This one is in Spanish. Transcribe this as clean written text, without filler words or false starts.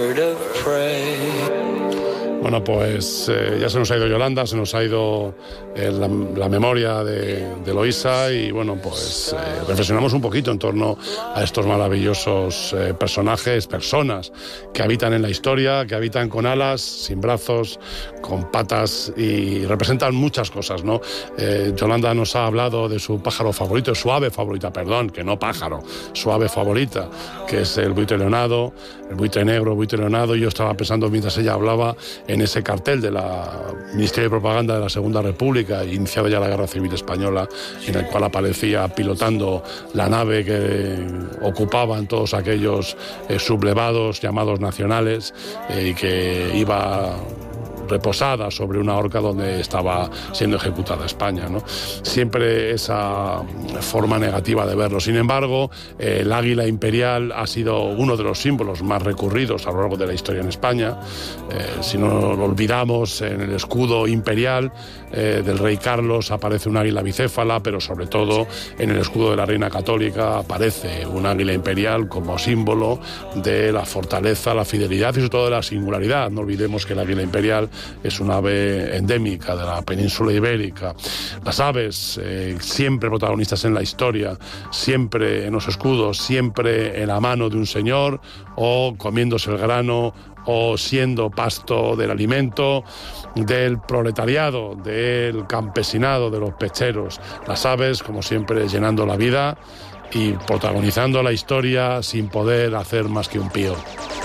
Bueno, pues ya se nos ha ido Yolanda, se nos ha ido la memoria de Loisa y bueno, pues reflexionamos un poquito en torno a estos maravillosos personas que habitan en la historia, que habitan con alas, sin brazos, con patas y representan muchas cosas, ¿no? Yolanda nos ha hablado de su pájaro favorito, su ave favorita, perdón, que no pájaro, su ave favorita, que es el buitre leonado, el buitre negro, el buitre leonado, y yo estaba pensando mientras ella hablaba en ese cartel de la Ministerio de Propaganda de la Segunda República, iniciada ya la Guerra Civil Española, en el cual aparecía pilotando la nave que ocupaban todos aquellos sublevados llamados nacionales y que iba reposada sobre una horca donde estaba siendo ejecutada España, ¿no? Siempre esa forma negativa de verlo. Sin embargo, el águila imperial ha sido uno de los símbolos más recurridos a lo largo de la historia en España. Si no lo olvidamos, en el escudo imperial del rey Carlos aparece un águila bicéfala, pero sobre todo en el escudo de la reina católica aparece un águila imperial como símbolo de la fortaleza, la fidelidad y sobre todo de la singularidad. No olvidemos que el águila imperial es una ave endémica de la península ibérica. Las aves, siempre protagonistas en la historia, siempre en los escudos, siempre en la mano de un señor o comiéndose el grano o siendo pasto del alimento, del proletariado, del campesinado, de los pecheros. Las aves, como siempre, llenando la vida y protagonizando la historia sin poder hacer más que un pío.